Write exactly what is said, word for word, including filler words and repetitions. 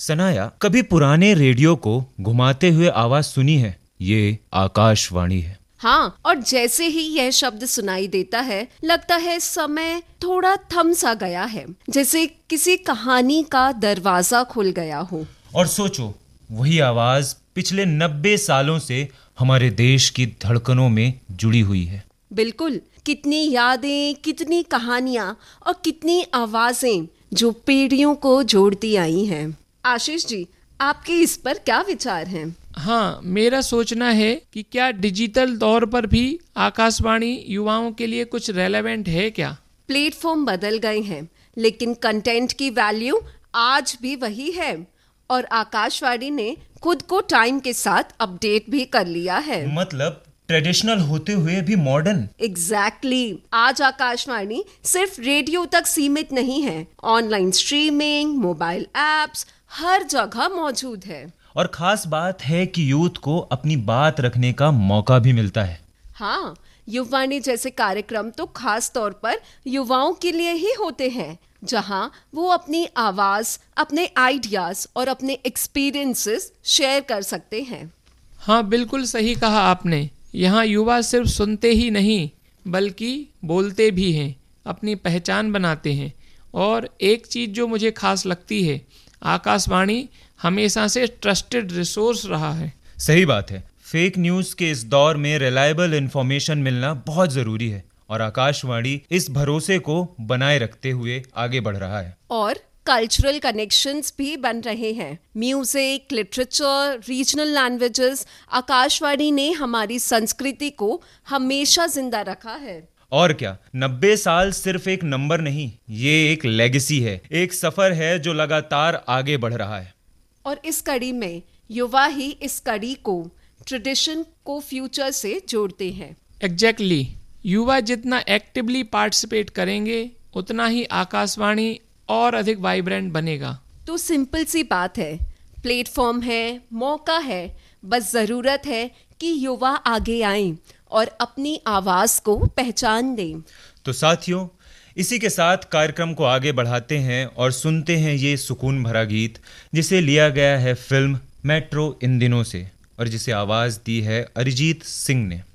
सनाया, कभी पुराने रेडियो को घुमाते हुए आवाज सुनी है? ये आकाशवाणी है। हाँ, और जैसे ही यह शब्द सुनाई देता है, लगता है समय थोड़ा थम सा गया है, जैसे किसी कहानी का दरवाजा खुल गया हो। और सोचो, वही आवाज पिछले नब्बे सालों से हमारे देश की धड़कनों में जुड़ी हुई है। बिल्कुल, कितनी यादें, कितनी कहानियां और कितनी आवाजें जो पीढ़ियों को जोड़ती आई हैं। आशीष जी, आपके इस पर क्या विचार हैं? हाँ, मेरा सोचना है कि क्या डिजिटल दौर पर भी आकाशवाणी युवाओं के लिए कुछ रेलेवेंट है क्या? प्लेटफॉर्म बदल गए हैं, लेकिन कंटेंट की वैल्यू आज भी वही है, और आकाशवाणी ने खुद को टाइम के साथ अपडेट भी कर लिया है। मतलब ट्रेडिशनल होते हुए भी मॉडर्न। Exactly exactly. आज आकाशवाणी सिर्फ रेडियो तक सीमित नहीं है, ऑनलाइन स्ट्रीमिंग, मोबाइल एप्स हर जगह मौजूद है। और खास बात है कि यूथ को अपनी बात रखने का मौका भी मिलता है। हाँ, युववाणी जैसे कार्यक्रम तो खास तौर पर युवाओं के लिए ही होते हैं, जहां वो अपनी आवाज, अपने आइडियाज और अपने एक्सपीरियंसेस शेयर कर सकते हैं। हाँ, बिल्कुल सही कहा आपने। यहाँ युवा सिर्फ सुनते ही नहीं बल्कि बोलते भी हैं, अपनी पहचान बनाते हैं। और एक चीज़ जो मुझे खास लगती है, आकाशवाणी हमेशा से ट्रस्टेड रिसोर्स रहा है। सही बात है। फेक न्यूज़ के इस दौर में रिलायबल इंफॉर्मेशन मिलना बहुत ज़रूरी है, और आकाशवाणी इस भरोसे को बनाए रखते हुए आगे बढ़ रहा है। और कल्चरल कनेक्शंस भी बन रहे हैं। Music, literature, regional languages, Akashvani ने हमारी संस्कृति को हमेशा जिंदा रखा है। और क्या, नब्बे साल सिर्फ एक नंबर नहीं, ये एक लेगेसी है, एक सफर है जो लगातार आगे बढ़ रहा है। और इस कड़ी में युवा ही इस कड़ी को, ट्रेडिशन को फ्यूचर से जोड़ते हैं। Exactly exactly. युवा जितना एक्टिवली पार्टिसिपेट करेंगे, उतना ही आकाशवाणी और अधिक वाइब्रेंट बनेगा। तो सिंपल सी बात है, प्लेटफॉर्म है, मौका है, बस ज़रूरत है कि युवा आगे आएं और अपनी आवाज़ को पहचान दें। तो साथियों, इसी के साथ कार्यक्रम को आगे बढ़ाते हैं और सुनते हैं ये सुकून भरा गीत, जिसे लिया गया है फिल्म मेट्रो इन दिनों से, और जिसे आवाज़ दी है अरिजीत सिंह ने।